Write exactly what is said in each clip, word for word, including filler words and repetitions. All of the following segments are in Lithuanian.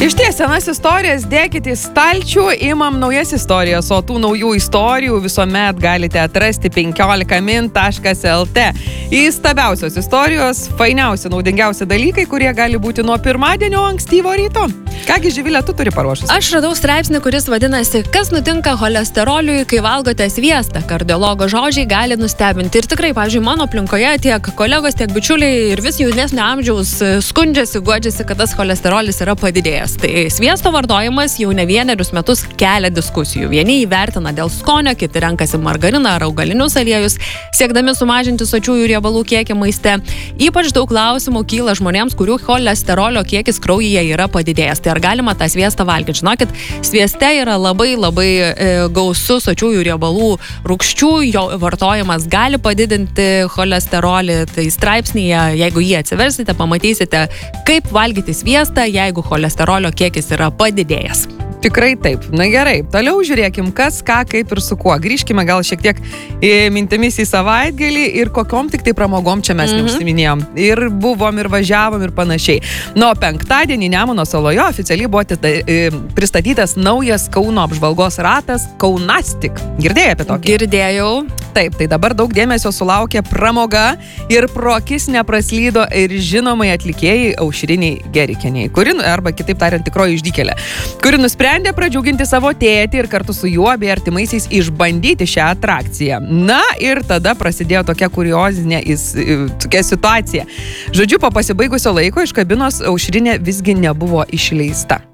Išties, senas istorijas dėkite į stalčių, imam naujas istorijas, o tų naujų istorijų visuomet galite atrasti penkiolika min taškas el te. Įstabiausios istorijos, fainiausi, naudingiausi dalykai, kurie gali būti nuo pirmadienio ankstyvo ryto. Kągi, Živilė, tu turi paruošus? Aš radau straipsnį, kuris vadinasi "Kas nutinka cholesteroliui, kai valgote sviestą?" Kardiologo žodžiai gali nustebinti. Ir tikrai, pavyzdžiui, mano aplinkoje tiek kolegos, tiek bičiuliai ir vis jaunesnio amžiaus skundžiasi, guodžiasi, kad tas cholesterolis yra padidėjęs. Tai sviesto vartojimas jau ne vienerius metus kelia diskusijų. Vieni įvertina dėl skonio, kiti renkasi margariną ar augalinius aliejus, siekdami sumažinti sočiųjų riebalų kiekį maiste. Ypač daug klausimų kyla žmonėms, kurių cholesterolio kiekis kraujyje yra padidėjęs. Tai ar galima tą sviestą valgyti? Žinokit, svieste yra labai labai e, gausu sočiųjų riebalų rūgščių, jo vartojimas gali padidinti cholesterolį. Tai straipsnyje, jeigu jį atsiversite, pamatysite, kaip valgyti sviestą, jeigu cholesterolio kiekis yra padidėjęs. Tikrai taip. Na gerai, toliau žiūrėkim, kas, ką, kaip ir su kuo. Grįžkime gal šiek tiek į mintimis į savaitgalį ir kokiom tik tai pramogom čia mes mm-hmm. neužsiminėjom. Ir buvom, ir važiavom, ir panašiai. Nuo penktadienį Nemuno saloje oficialiai buvo tita, pristatytas naujas Kauno apžvalgos ratas Kaunastik. Girdėjai apie tokį? Girdėjau. Taip, tai dabar daug dėmesio sulaukė pramoga ir pro akis nepraslydo ir žinomai atlikėjai Aušriniai Gerikienei, kuri, arba kitaip tariant, tikroji išdykėlė, kuri nusprendė pradžiuginti savo tėtį ir kartu su juo bei artimaisiais išbandyti šią atrakciją. Na ir tada prasidėjo tokia kuriozinė tokia situacija. Žodžiu, po pasibaigusio laiko iš kabinos Aušrinė visgi nebuvo išleista.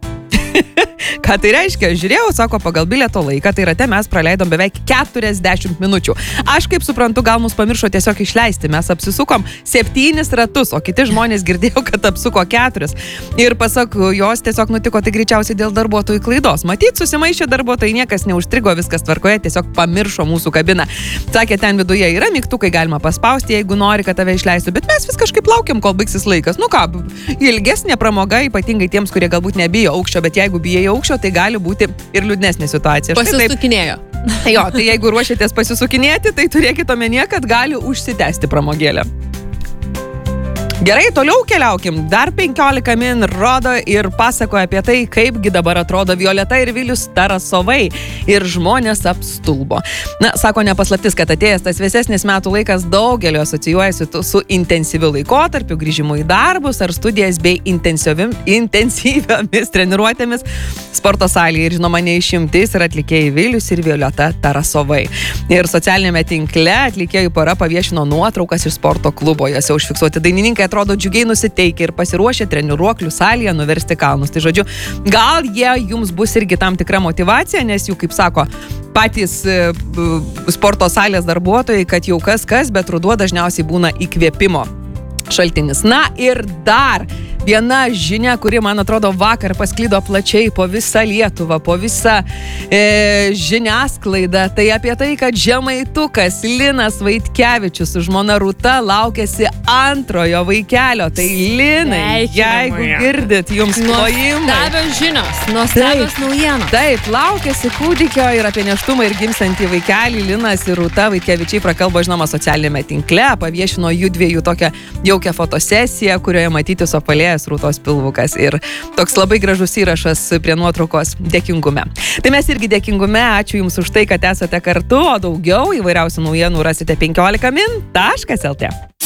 Ką tai reiškia? Žiūrėjau, sako, pagal bilieto laiką, tai rate mes praleidom beveik keturiasdešimt minučių. Aš kaip suprantu, gal mus pamiršo tiesiog išleisti. Mes apsisukom septynis ratus, o kiti žmonės girdėjau, kad apsuko keturis. Ir pasak jos tiesiog nutiko tai greičiausiai dėl darbuotojų klaidos. Matyt, susimaišė darbuotojai, niekas neužstrigo, viskas tvarkoje, tiesiog pamiršo mūsų kabiną. Sakė, ten viduje yra mygtukai, galima paspausti, jeigu nori, kad tave išleistų, bet mes vis kažkaip laukiam, kol baigsis laikas. Nu ką, ilgesnė pramoga, ypatingai tiems, kurie galbūt nebijo aukščio, bet jeigu bijai aukščio, tai gali būti ir liūdnesnė situacija. Pasisukinėjo. Jo, tai jeigu ruošiatės pasisukinėti, tai turėkite omenyje, kad gali užsitęsti pramogėlę. Gerai, toliau keliaukim. Dar penkiolika min rodo ir pasakoja apie tai, kaipgi dabar atrodo Violeta ir Vilius Tarasovai. Ir žmonės apstulbo. Na, sako, nepaslaptis, kad atėjęs tas vėsesnis metų laikas daugelio asocijuojasi su intensyviu laikotarpiu, grįžimu į darbus ar studijas bei intensyviomis treniruotėmis sporto salėje. Ir žinoma, neišimtis ir atlikėjai Vilius ir Violeta Tarasovai. Ir socialinėme tinkle atlikėjų pora paviešino nuotraukas iš sporto klubo. Jose užfiksuoti dainininkai atrodo džiugiai nusiteikę ir pasiruošę treniruoklių salėje nuversti kalnus. Tai žodžiu, gal jie jums bus irgi tam tikra motyvacija, nes jų, kaip sako, patys e, sporto salės darbuotojai, kad jau kas kas, bet ruduo dažniausiai būna įkvėpimo šaltinis. Na ir dar viena žinia, kuri, man atrodo, vakar pasklido plačiai po visą Lietuvą, po visą e, žiniasklaidą. Tai apie tai, kad žemaitukas Linas Vaitkevičius su žmona Rūta laukiasi antrojo vaikelio. Tai Linai, jeigu girdit, jums plojimai. Nuostabios žinios, nuostabios naujienos. Taip, laukiasi kūdikio ir apie nėštumą ir gimstantį vaikelį Linas ir Rūta Vaitkevičiai prakalbo, žinoma, socialinėme tinkle, paviešino jų dviejų tokią jaukią fotosesiją, kurioje matyti suapalėjęs Rūtos pilvukas ir toks labai gražus įrašas prie nuotraukos dėkingume. Tai mes irgi dėkingume, ačiū Jums už tai, kad esate kartu, o daugiau įvairiausių naujienų rasite penkiolika min taškas el te.